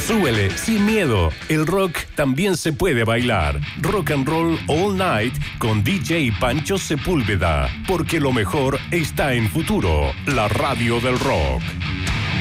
Súbele sin miedo. El rock también se puede bailar. Rock and Roll All Night con DJ Pancho Sepúlveda. Porque lo mejor está en Futuro, la radio del rock.